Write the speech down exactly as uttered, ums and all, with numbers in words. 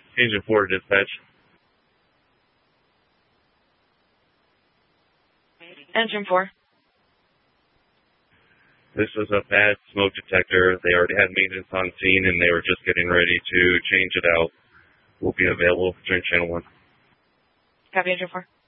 Engine four dispatch. Engine four. This was a bad smoke detector. They already had maintenance on scene, and they were just getting ready to change it out. We'll be available during channel one. Copy, Engine four.